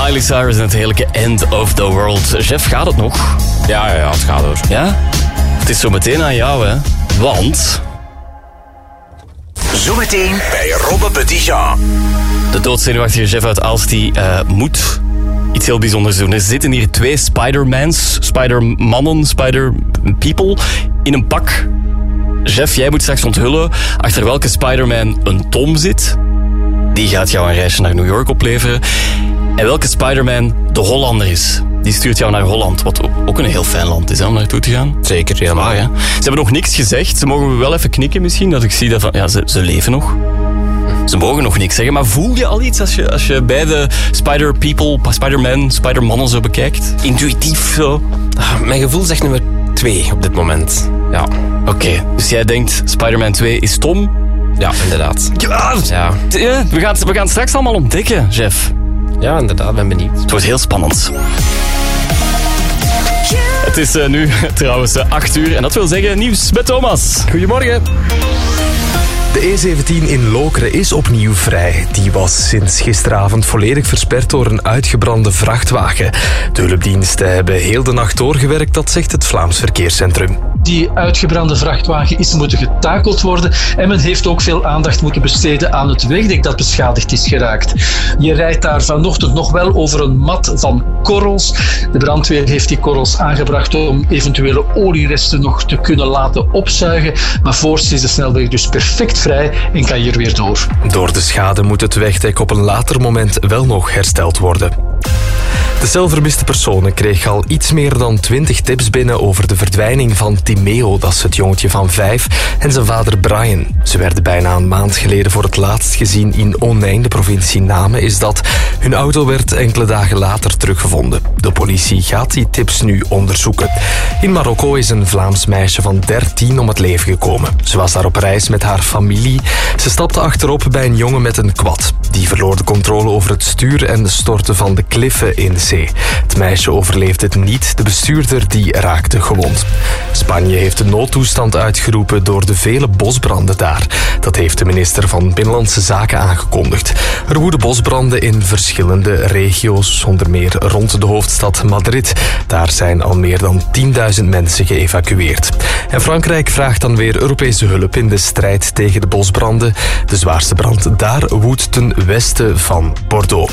Miley Cyrus en het heerlijke End of the World. Jeff, gaat het nog? Ja, het gaat hoor. Ja? Het is zo meteen aan jou, hè. Want... Zometeen bij Robbe Petitjean. De doodzenuwachtige Jeff uit Aalst die moet iets heel bijzonders doen. Er zitten hier 2 Spider-Mans, Spider-mannen, Spider-people in een pak. Jeff, jij moet straks onthullen achter welke Spider-Man een Tom zit. Die gaat jou een reisje naar New York opleveren. En welke Spider-Man de Hollander is. Die stuurt jou naar Holland, wat ook een heel fijn land is hè, om naartoe te gaan. Zeker, helemaal. Hè? Ze hebben nog niks gezegd. Ze mogen wel even knikken misschien, dat ik zie dat van, ja, ze leven nog. Ze mogen nog niks zeggen, maar voel je al iets als je beide Spider-people, Spider-Man, Spider-mannen zo bekijkt? Intuïtief zo? Mijn gevoel zegt nummer 2 op dit moment. Ja. Oké, dus jij denkt Spider-Man 2 is Tom? Ja, inderdaad. Ja. We gaan het straks allemaal ontdekken, Jeff. Ja, inderdaad, ben benieuwd. Het wordt heel spannend. Het is nu trouwens 8 uur en dat wil zeggen nieuws met Thomas. Goedemorgen. De E17 in Lokeren is opnieuw vrij. Die was sinds gisteravond volledig versperd door een uitgebrande vrachtwagen. De hulpdiensten hebben heel de nacht doorgewerkt, dat zegt het Vlaams Verkeerscentrum. Die uitgebrande vrachtwagen is moeten getakeld worden en men heeft ook veel aandacht moeten besteden aan het wegdek dat beschadigd is geraakt. Je rijdt daar vanochtend nog wel over een mat van korrels. De brandweer heeft die korrels aangebracht om eventuele olieresten nog te kunnen laten opzuigen. Maar voorts is de snelweg dus perfect vrij en kan je er weer door. Door de schade moet het wegdek op een later moment wel nog hersteld worden. De zelfvermiste personen kreeg al iets meer dan 20 tips binnen over de verdwijning van Timeo, dat is het jongetje van 5, en zijn vader Brian. Ze werden bijna een maand geleden voor het laatst gezien in Onijn, de provincie Namen is dat. Hun auto werd enkele dagen later teruggevonden. De politie gaat die tips nu onderzoeken. In Marokko is een Vlaams meisje van 13 om het leven gekomen. Ze was daar op reis met haar familie. Ze stapte achterop bij een jongen met een quad. Die verloor de controle over het stuur en stortte van de kliffen in zee. Het meisje overleefde het niet, de bestuurder die raakte gewond. Spanje heeft de noodtoestand uitgeroepen door de vele bosbranden daar. Dat heeft de minister van Binnenlandse Zaken aangekondigd. Er woeden bosbranden in verschillende regio's, onder meer rond de hoofdstad Madrid. Daar zijn al meer dan 10.000 mensen geëvacueerd. En Frankrijk vraagt dan weer Europese hulp in de strijd tegen de bosbranden. De zwaarste brand daar woedt ten westen van Bordeaux.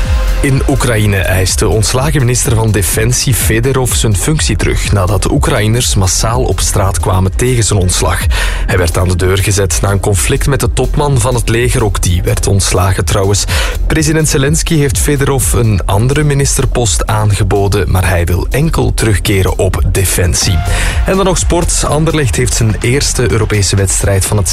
In Oekraïne eist de ontslagen minister van Defensie Fedorov zijn functie terug nadat de Oekraïners massaal op straat kwamen tegen zijn ontslag. Hij werd aan de deur gezet na een conflict met de topman van het leger, ook die werd ontslagen trouwens. President Zelensky heeft Fedorov een andere ministerpost aangeboden, maar hij wil enkel terugkeren op Defensie. En dan nog sport. Anderlecht heeft zijn eerste Europese wedstrijd van het